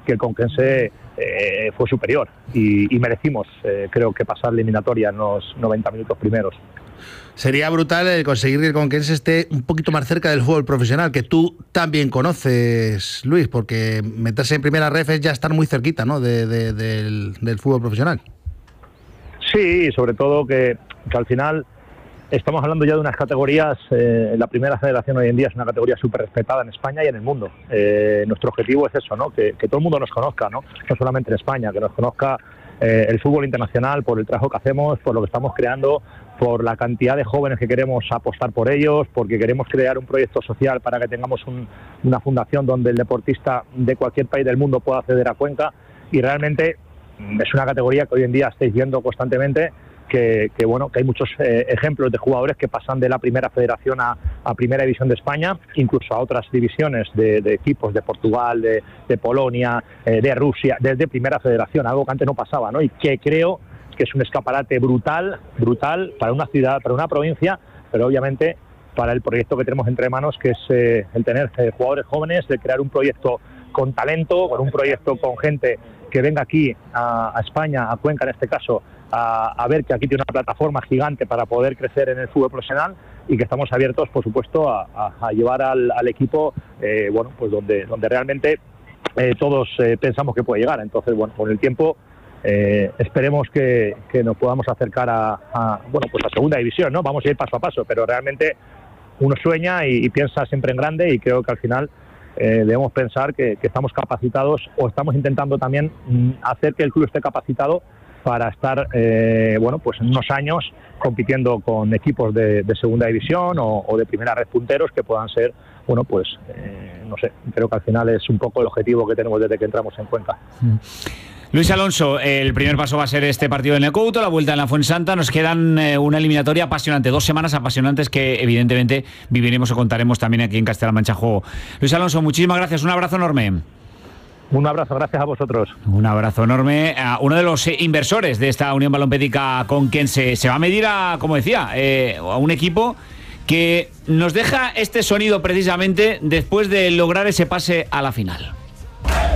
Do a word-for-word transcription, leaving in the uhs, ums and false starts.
que el Conquense eh, fue superior y, y merecimos, eh, creo que pasar la eliminatoria en los noventa minutos primeros. Sería brutal el conseguir que el Conquense esté un poquito más cerca del fútbol profesional, que tú también conoces, Luis, porque meterse en primera ref es ya estar muy cerquita, ¿no?, de, de, del, del fútbol profesional. Sí, sobre todo que, que al final estamos hablando ya de unas categorías, eh, la primera federación hoy en día es una categoría súper respetada en España y en el mundo. Eh, nuestro objetivo es eso, ¿no?, que, que todo el mundo nos conozca, ¿no?, no solamente en España, que nos conozca eh, el fútbol internacional por el trabajo que hacemos, por lo que estamos creando, por la cantidad de jóvenes que queremos apostar por ellos, porque queremos crear un proyecto social para que tengamos un, una fundación donde el deportista de cualquier país del mundo pueda acceder a Cuenca, y realmente es una categoría que hoy en día estáis viendo constantemente, que, que bueno, que hay muchos eh, ejemplos de jugadores que pasan de la primera federación a, a primera división de España, incluso a otras divisiones de, de equipos de Portugal, de, de Polonia, eh, de Rusia, desde primera federación, algo que antes no pasaba, ¿no? Y que creo que es un escaparate brutal, brutal para una ciudad, para una provincia, pero obviamente para el proyecto que tenemos entre manos, que es eh, el tener eh, jugadores jóvenes, de crear un proyecto con talento, con un proyecto con gente que venga aquí a, a España, a Cuenca en este caso, a, a ver que aquí tiene una plataforma gigante para poder crecer en el fútbol profesional, y que estamos abiertos, por supuesto, a, a, a llevar al, al equipo, eh, bueno, pues donde, donde realmente eh, todos eh, pensamos que puede llegar. Entonces, bueno, con el tiempo Eh, esperemos que, que nos podamos acercar a, a, bueno, pues a segunda división, ¿no? Vamos a ir paso a paso, pero realmente uno sueña y, y piensa siempre en grande, y creo que al final eh, debemos pensar que, que estamos capacitados, o estamos intentando también mm, hacer que el club esté capacitado para estar, eh, bueno, pues en unos años compitiendo con equipos de, de segunda división o, o de primera red punteros que puedan ser, bueno, pues, eh, no sé, creo que al final es un poco el objetivo que tenemos desde que entramos en Cuenca. Mm. Luis Alonso, el primer paso va a ser este partido en el Couto, la vuelta en la Fuensanta. Nos quedan eh, una eliminatoria apasionante, dos semanas apasionantes que evidentemente viviremos o contaremos también aquí en Castilla-La Mancha Juego. Luis Alonso, muchísimas gracias, un abrazo enorme. Un abrazo, gracias a vosotros. Un abrazo enorme a uno de los inversores de esta Unión Balompédica Conquense. Se va a medir a, como decía, eh, a un equipo que nos deja este sonido precisamente después de lograr ese pase a la final.